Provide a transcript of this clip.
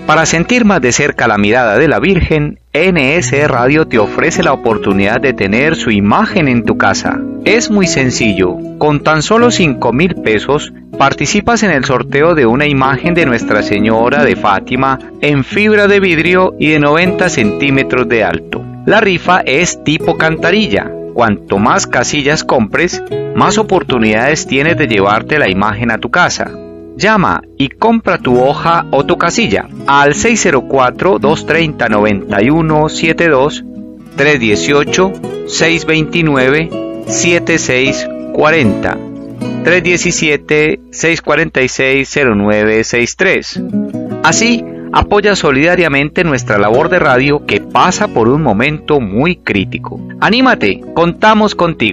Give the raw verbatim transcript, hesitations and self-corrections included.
Para sentir más de cerca la mirada de la Virgen, N S Radio te ofrece la oportunidad de tener su imagen en tu casa. Es muy sencillo, con tan solo cinco mil pesos participas en el sorteo de una imagen de Nuestra Señora de Fátima en fibra de vidrio y de noventa centímetros de alto. La rifa es tipo cantarilla. Cuanto más casillas compres, más oportunidades tienes de llevarte la imagen a tu casa. Llama y compra tu hoja o tu casilla al seis cero cuatro, dos tres cero, nueve uno siete dos, tres uno ocho, seis dos nueve, siete seis cuatro cero, tres uno siete, seis cuatro seis, cero nueve seis tres. Así, apoya solidariamente nuestra labor de radio que pasa por un momento muy crítico. ¡Anímate! ¡Contamos contigo!